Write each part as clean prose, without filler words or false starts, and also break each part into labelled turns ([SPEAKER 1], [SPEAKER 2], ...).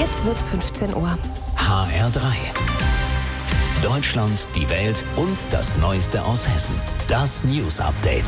[SPEAKER 1] Jetzt wird's 15 Uhr.
[SPEAKER 2] HR3. Deutschland, die Welt und das Neueste aus Hessen. Das News Update.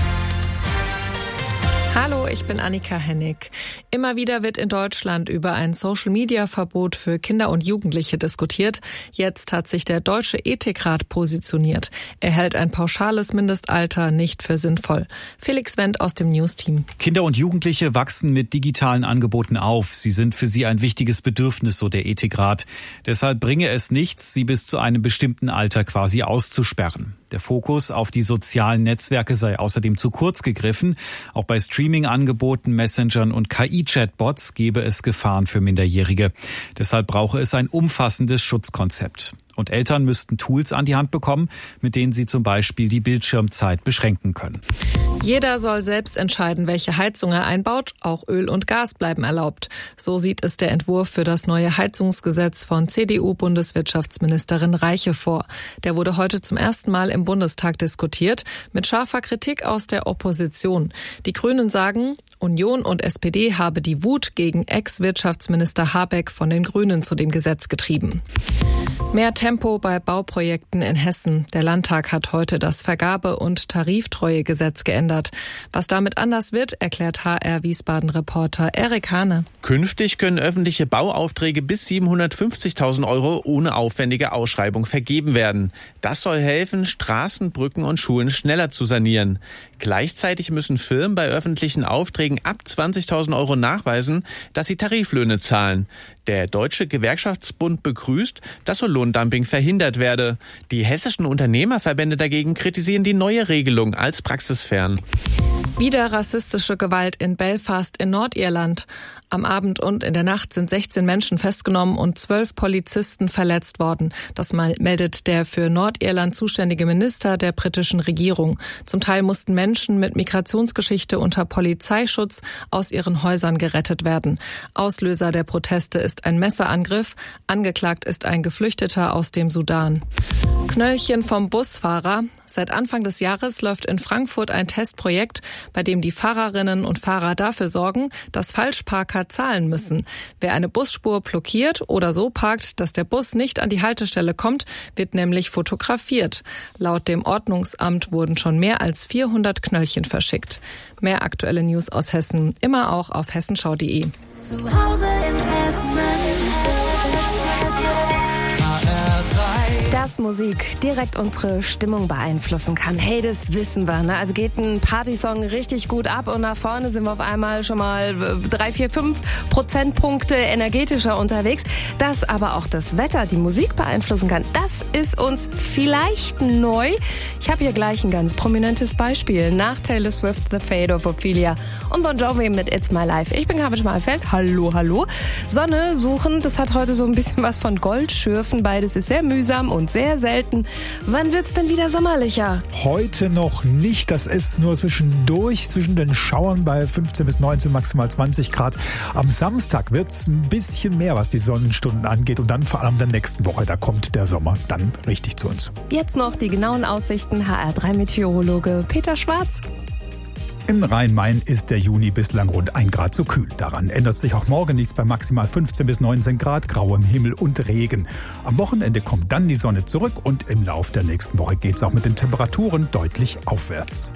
[SPEAKER 3] Hallo, ich bin Annika Hennig. Immer wieder wird in Deutschland über ein Social-Media-Verbot für Kinder und Jugendliche diskutiert. Jetzt hat sich der Deutsche Ethikrat positioniert. Er hält ein pauschales Mindestalter nicht für sinnvoll. Felix Wendt aus dem News-Team.
[SPEAKER 4] Kinder und Jugendliche wachsen mit digitalen Angeboten auf. Sie sind für sie ein wichtiges Bedürfnis, so der Ethikrat. Deshalb bringe es nichts, sie bis zu einem bestimmten Alter quasi auszusperren. Der Fokus auf die sozialen Netzwerke sei außerdem zu kurz gegriffen. Auch bei Streaming-Angeboten, Messengern und KI-Chatbots gebe es Gefahren für Minderjährige. Deshalb brauche es ein umfassendes Schutzkonzept. Und Eltern müssten Tools an die Hand bekommen, mit denen sie zum Beispiel die Bildschirmzeit beschränken können.
[SPEAKER 3] Jeder soll selbst entscheiden, welche Heizung er einbaut. Auch Öl und Gas bleiben erlaubt. So sieht es der Entwurf für das neue Heizungsgesetz von CDU-Bundeswirtschaftsministerin Reiche vor. Der wurde heute zum ersten Mal im Bundestag diskutiert, mit scharfer Kritik aus der Opposition. Die Grünen sagen, Union und SPD habe die Wut gegen Ex-Wirtschaftsminister Habeck von den Grünen zu dem Gesetz getrieben. Mehr Tempo bei Bauprojekten in Hessen. Der Landtag hat heute das Vergabe- und Tariftreuegesetz geändert. Was damit anders wird, erklärt HR-Wiesbaden-Reporter Erik Hane.
[SPEAKER 5] Künftig können öffentliche Bauaufträge bis 750.000 € ohne aufwendige Ausschreibung vergeben werden. Das soll helfen, Straßen, Brücken und Schulen schneller zu sanieren. Gleichzeitig müssen Firmen bei öffentlichen Aufträgen ab 20.000 € nachweisen, dass sie Tariflöhne zahlen. Der Deutsche Gewerkschaftsbund begrüßt, dass so Lohndumping verhindert werde. Die hessischen Unternehmerverbände dagegen kritisieren die neue Regelung als praxisfern.
[SPEAKER 3] Wieder rassistische Gewalt in Belfast in Nordirland. Am Abend und in der Nacht sind 16 Menschen festgenommen und 12 Polizisten verletzt worden. Das meldet der für Nordirland zuständige Minister der britischen Regierung. Zum Teil mussten Menschen mit Migrationsgeschichte unter Polizeischutz aus ihren Häusern gerettet werden. Auslöser der Proteste ist ein Messerangriff. Angeklagt ist ein Geflüchteter aus dem Sudan. Knöllchen vom Busfahrer. Seit Anfang des Jahres läuft in Frankfurt ein Testprojekt, bei dem die Fahrerinnen und Fahrer dafür sorgen, dass Falschparker zahlen müssen. Wer eine Busspur blockiert oder so parkt, dass der Bus nicht an die Haltestelle kommt, wird nämlich fotografiert. Laut dem Ordnungsamt wurden schon mehr als 400 Knöllchen verschickt. Mehr aktuelle News aus Hessen, immer auch auf hessenschau.de.
[SPEAKER 1] Zu Hause in Hessen. Dass Musik direkt unsere Stimmung beeinflussen kann. Hey, das wissen wir, ne? Also geht ein Partysong richtig gut ab und nach vorne sind wir auf einmal schon mal 3, 4, 5 Prozentpunkte energetischer unterwegs. Dass aber auch das Wetter die Musik beeinflussen kann, das ist uns vielleicht neu. Ich habe hier gleich ein ganz prominentes Beispiel. Nach Taylor Swift, The Fate of Ophelia und Bon Jovi mit It's My Life. Ich bin Carmen Schmalfeld. Hallo, hallo. Sonne suchen, das hat heute so ein bisschen was von Goldschürfen. Beides ist sehr mühsam und sehr selten. Wann wird's denn wieder sommerlicher?
[SPEAKER 6] Heute noch nicht. Das ist nur zwischendurch, zwischen den Schauern bei 15 bis 19, maximal 20 Grad. Am Samstag wird's ein bisschen mehr, was die Sonnenstunden angeht. Und dann vor allem in der nächsten Woche, da kommt der Sommer dann richtig zu uns.
[SPEAKER 1] Jetzt noch die genauen Aussichten. HR3-Meteorologe Peter Schwarz.
[SPEAKER 6] Im Rhein-Main ist der Juni bislang rund 1 Grad zu kühl. Daran ändert sich auch morgen nichts bei maximal 15 bis 19 Grad, grauem Himmel und Regen. Am Wochenende kommt dann die Sonne zurück und im Lauf der nächsten Woche geht es auch mit den Temperaturen deutlich aufwärts.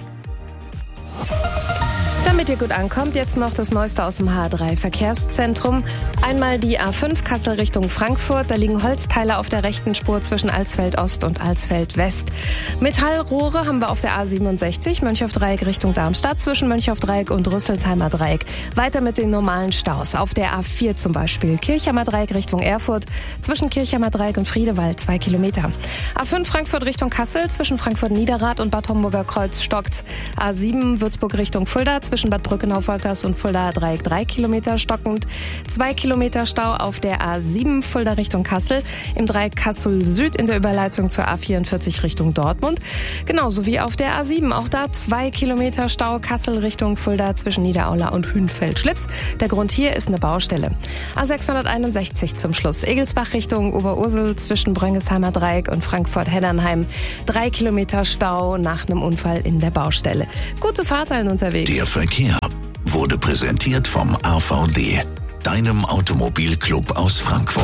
[SPEAKER 1] Damit ihr gut ankommt, jetzt noch das Neueste aus dem HR3-Verkehrszentrum. Einmal die A5 Kassel Richtung Frankfurt. Da liegen Holzteile auf der rechten Spur zwischen Alsfeld Ost und Alsfeld West. Metallrohre haben wir auf der A67 Mönchhoff-Dreieck Richtung Darmstadt zwischen Mönchhoff-Dreieck und Rüsselsheimer Dreieck. Weiter mit den normalen Staus. Auf der A4 zum Beispiel Kirchheimer Dreieck Richtung Erfurt zwischen Kirchheimer Dreieck und Friedewald 2 Kilometer. A5 Frankfurt Richtung Kassel zwischen Frankfurt-Niederrad und Bad Homburger Kreuz stockt's. A7 Würzburg Richtung Fulda zwischen Bad Brückenau-Volkers und Fulda Dreieck 3 Kilometer stockend. 2 Kilometer Stau auf der A7 Fulda Richtung Kassel. Im Dreieck Kassel Süd in der Überleitung zur A44 Richtung Dortmund. Genauso wie auf der A7. Auch da 2 Kilometer Stau Kassel Richtung Fulda zwischen Niederaula und Hünfeld-Schlitz. Der Grund hier ist eine Baustelle. A661 zum Schluss. Egelsbach Richtung Oberursel zwischen Bröngesheimer Dreieck und Frankfurt-Heddernheim. 3 Kilometer Stau nach einem Unfall in der Baustelle. Gute Fahrt allen unterwegs.
[SPEAKER 2] Der Verkehr wurde präsentiert vom AVD.
[SPEAKER 7] deinem Automobilclub aus Frankfurt.